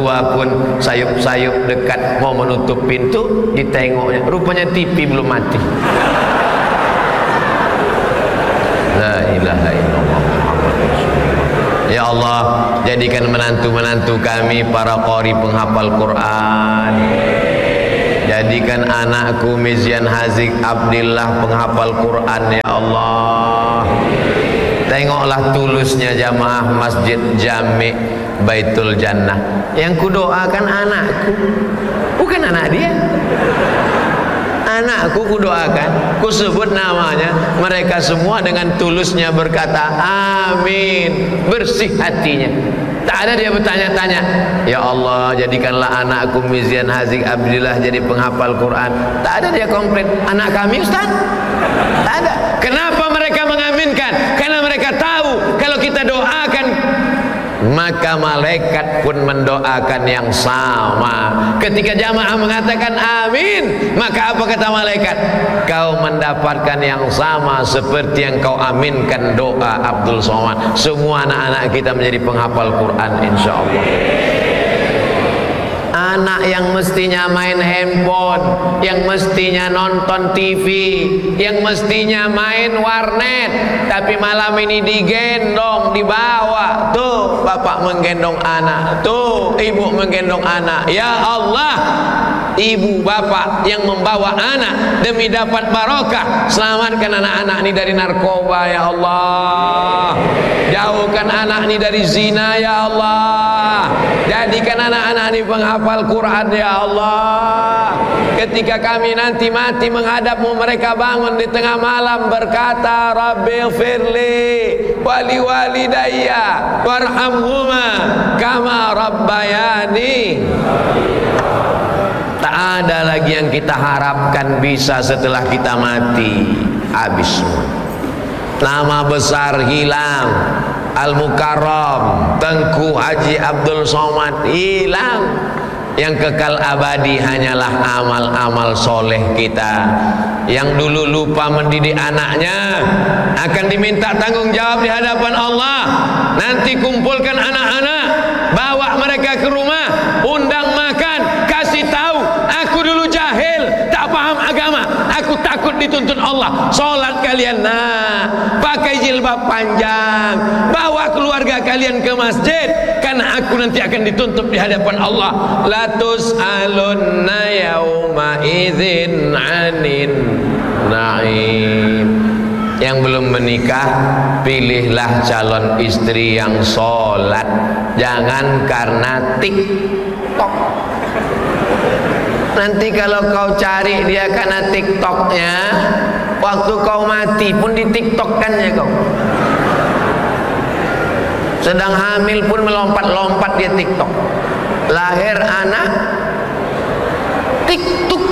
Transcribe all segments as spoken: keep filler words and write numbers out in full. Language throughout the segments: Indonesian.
mertua pun sayup-sayup dekat mau menutup pintu, ditengoknya rupanya T V belum mati. La ilaha illallah Muhammad Rasulullah. Ya Allah, jadikan menantu-menantu kami para qari penghafal Quran. Jadikan anakku Mizian Hazik Abdillah penghafal Quran ya Allah. Tengoklah tulusnya jamaah Masjid Jami' Baitul Jannah. Yang kudoakan anakku, bukan anak dia. Anakku kudoakan, kusebut namanya, mereka semua dengan tulusnya berkata amin, bersih hatinya. Tak ada dia bertanya-tanya, ya Allah jadikanlah anakku Mizian Hazik Abdillah jadi penghafal Quran. Tak ada dia komplain, anak kami Ustaz. Tak ada. Kenapa mereka mengaminkan? Karena mereka tahu kalau kita doakan, maka malaikat pun mendoakan yang sama. Ketika jamaah mengatakan amin, maka apa kata malaikat? Kau mendapatkan yang sama seperti yang kau aminkan doa Abdul Somad. Semua anak-anak kita menjadi penghafal Quran insyaallah. Anak yang mestinya main handphone, yang mestinya nonton T V, yang mestinya main warnet, tapi malam ini digendong, dibawa. Tuh bapak menggendong anak, tuh ibu menggendong anak. Ya Allah, ibu bapak yang membawa anak demi dapat barokah, selamatkan anak-anak ini dari narkoba ya Allah. Jauhkan anak ini dari zina ya Allah. Jadikan anak-anak ini penghafal Quran ya Allah. Ketika kami nanti mati menghadapmu, mereka bangun di tengah malam berkata Rabbighfirli wali walidayya warhamhuma kama rabbayani. Tak ada lagi yang kita harapkan bisa setelah kita mati. Habis semua. Nama besar hilang. Al-Mukarram Tengku Haji Abdul Somad hilang. Yang kekal abadi hanyalah amal-amal soleh kita. Yang dulu lupa mendidik anaknya akan diminta tanggung jawab di hadapan Allah. Nanti kumpulkan anak-anak, bawa mereka ke rumah, undang makan, kasih tahu aku dulu jahil, tak paham agama, aku takut dituntut Allah. Sholat kalian nah, pakai jilbab panjang, bawa keluarga kalian ke masjid, karena aku nanti akan dituntut di hadapan Allah. Latus alunna yauma idzin anin na'im. Yang belum menikah, pilihlah calon istri yang sholat, jangan karena TikTok. Nanti kalau kau cari dia karena TikToknya, waktu kau mati pun di TikTokkannya kau. Sedang hamil pun melompat-lompat dia TikTok. Lahir anak TikTok.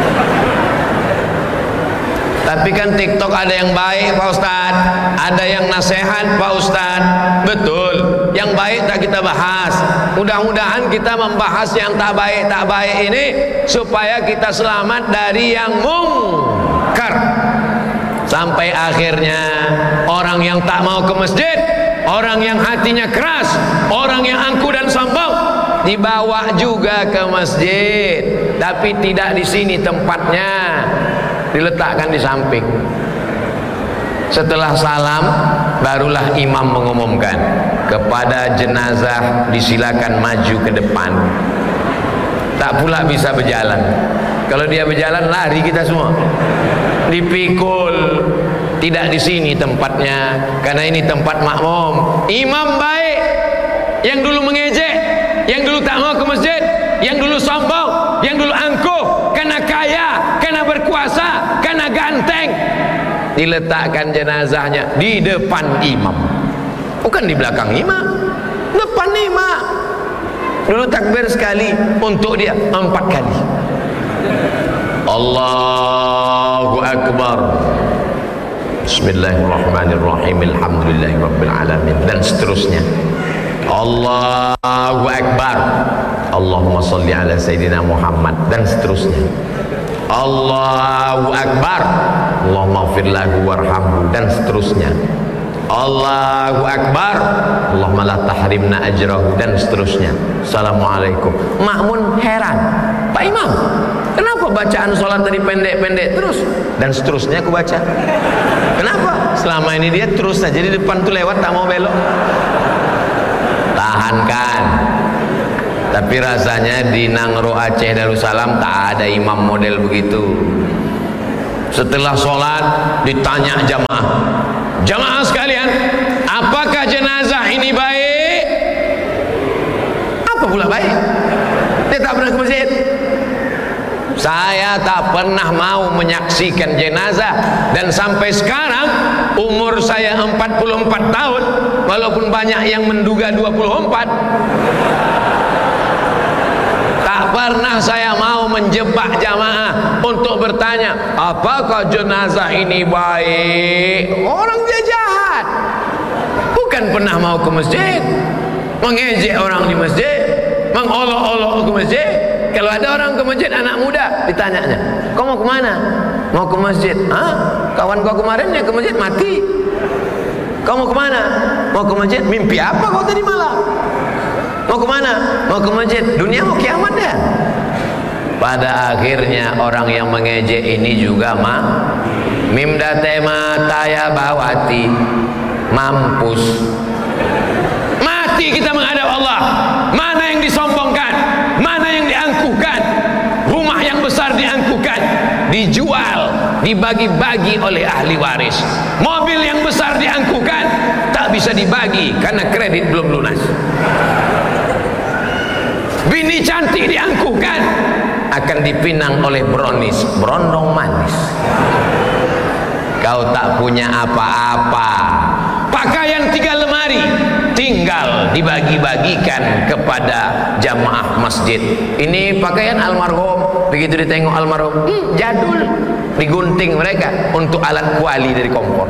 Tapi kan TikTok ada yang baik Pak Ustadz, ada yang nasihat Pak Ustadz. Betul, yang baik tak kita bahas. Mudah-mudahan kita membahas yang tak baik tak baik ini supaya kita selamat dari yang mungkar. Sampai akhirnya orang yang tak mau ke masjid, orang yang hatinya keras, orang yang angkuh dan sombong, dibawa juga ke masjid, tapi tidak di sini tempatnya, diletakkan di samping. Setelah salam, barulah imam mengumumkan kepada jenazah disilakan maju ke depan. Tak pula bisa berjalan. Kalau dia berjalan lari kita semua. Dipikul. Tidak di sini tempatnya, karena ini tempat makmum. Imam baik, yang dulu mengejek, yang dulu tak mau ke masjid, yang dulu sombong, yang dulu angkuh, karena kaya, karena berkuasa, karena ganteng, diletakkan jenazahnya di depan imam, bukan di belakang imam, depan imam. Dulu takbir sekali, untuk dia empat kali. Allahu Akbar, Bismillahirrahmanirrahim, Alhamdulillahirabbil alamin, dan seterusnya. Allahu Akbar, Allahumma sholli ala Sayyidina Muhammad, dan seterusnya. Allahu Akbar, Allahumma ighfir lahu warhamhu, dan seterusnya. Allahu Akbar, Allahumma la tahrimna ajrahu, dan seterusnya. Assalamualaikum. Makmun heran, Pak Imam, kenapa bacaan sholat tadi pendek-pendek terus? Dan seterusnya aku baca. Kenapa? Selama ini dia terus saja di depan tuh lewat, tak mau belok. Tahankan. Tapi rasanya di Nangro Aceh Darussalam tak ada imam model begitu. Setelah sholat ditanya jamaah, jamaah sekalian, apakah jenazah ini baik? Apa pula baik? Dia tak pernah ke masjid. Saya tak pernah mau menyaksikan jenazah, dan sampai sekarang umur saya empat puluh empat tahun, walaupun banyak yang menduga dua puluh empat, tak pernah saya mau menjebak jamaah untuk bertanya, apakah jenazah ini baik? Orang dia jahat. Bukan pernah mau ke masjid, mengejek orang di masjid, mengolok-olok ke masjid. Kalau ada orang ke masjid, anak muda, ditanyanya, kau mau kemana? Mau ke masjid. Hah? Kawan kau kemarin yang ke masjid mati. Kau mau kemana? Mau ke masjid. Mimpi apa kau tadi malam? Mau kemana? Mau ke masjid. Dunia mau kiamat ya. Pada akhirnya orang yang mengejek ini juga mah mimdate mataya bawati, mampus. Mati kita menghadap Allah. Mana yang disombongkan? Mana yang diangkuhkan? Rumah yang besar diangkuhkan, dijual, dibagi-bagi oleh ahli waris. Mobil yang besar diangkuhkan, tak bisa dibagi karena kredit belum lunas. Bini cantik diangkuhkan, akan dipinang oleh bronis, berondong manis. Kau tak punya apa-apa. Pakaian tiga lemari tinggal dibagi-bagikan kepada jamaah masjid. Ini pakaian almarhum, begitu ditengok almarhum, hmm, jadul, digunting mereka untuk alat kuali dari kompor.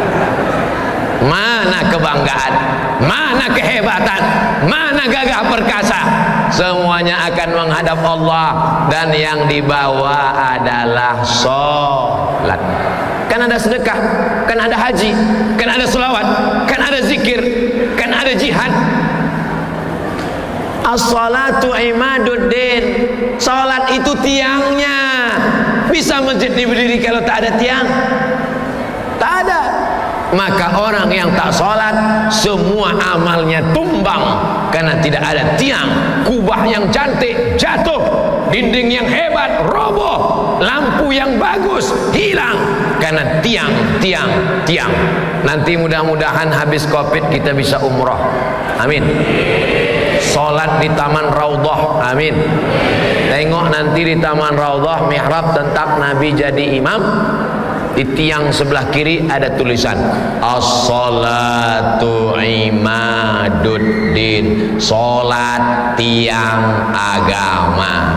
Mana kebanggaan, mana kehebatan, mana gagah perkasa? Semuanya akan menghadap Allah, dan yang dibawa adalah sholat. Kan ada sedekah, kan ada haji, kan ada selawat, kan ada zikir, kan ada jihad. As-salatu imaduddin. Salat itu tiangnya. Bisa masjid diberdiri kalau tak ada tiang? Tak ada. Maka orang yang tak salat, semua amalnya tumbang karena tidak ada tiang. Kubah yang cantik jatuh, dinding yang hebat roboh, lampu yang bagus hilang karena tiang, tiang, tiang. Nanti mudah-mudahan habis Covid kita bisa umrah. Amin. Salat di Taman Raudhah. Amin. Tengok nanti di Taman Raudhah mihrab tetap Nabi jadi imam. Di tiang sebelah kiri ada tulisan As-salatu imaduddin. Salat tiang agama.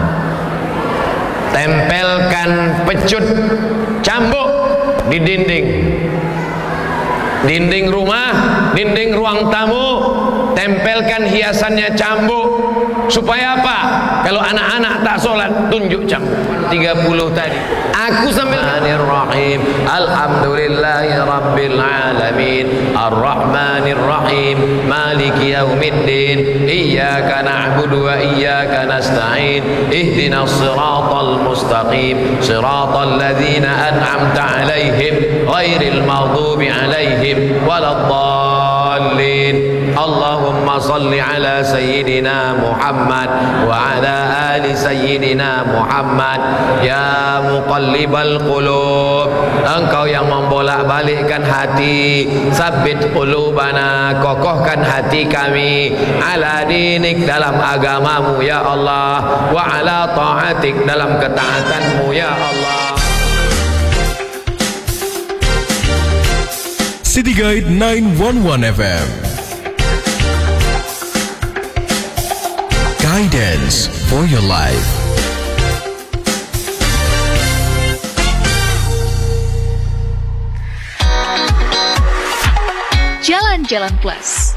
Tempelkan pecut cambuk di dinding, dinding rumah, dinding ruang tamu. Tempelkan hiasannya cambuk. Supaya apa? Kalau anak-anak tak solat, tunjuk cambuk tiga puluh tadi. Aku sambil Ar-Rahim, alhamdulillahi rabbil alamin, Ar-Rahmanir Rahim, Maliki yaumiddin, Iyyaka na'budu wa iyyaka nasta'in, Ihdinas siratal mustaqim, siratal ladzina an'amta 'alaihim, ghairil maghdubi 'alaihim waladdallin. Allahumma salli ala sayyidina Muhammad wa ala ali sayyidina Muhammad. Ya muqallibal qulub, Engkau yang membolak-balikkan hati, sabbit qulubana, kokohkan hati kami, ala dinik, dalam agamamu ya Allah, wa ala ta'atik, dalam ketaatanmu ya Allah. City Guide nine one one F M, guidance for your life. Jalan-Jalan Plus.